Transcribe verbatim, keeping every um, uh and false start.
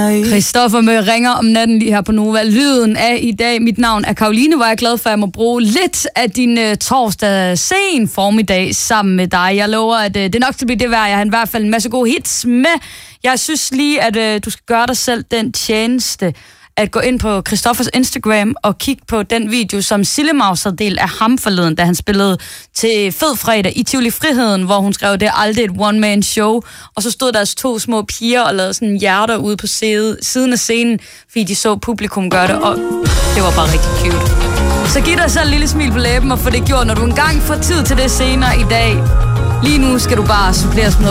dig. Christoffer med ringer om natten lige her på Nova. Lyden af i dag. Mit navn er Karoline, hvor jeg er glad for, at jeg må bruge lidt af din uh, torsdag sen formiddag sammen med dig. Jeg lover, at uh, det nok skal blive det værd. Jeg har i hvert fald en masse gode hits med. Jeg synes lige, at uh, du skal gøre dig selv den tjeneste at gå ind på Christoffers Instagram og kigge på den video, som Sille Maus havde delt af ham forleden, da han spillede til Fed Fredag i Tivoli Friheden, hvor hun skrev, det er aldrig et one-man-show. Og så stod der altså to små piger og lavede sådan hjerter ude på siden af scenen, fordi de så publikum gøre det, og det var bare rigtig cute. Så giv dig selv et lille smil på læben og få det gjort, når du engang får tid til det senere i dag. Lige nu skal du bare suppleres med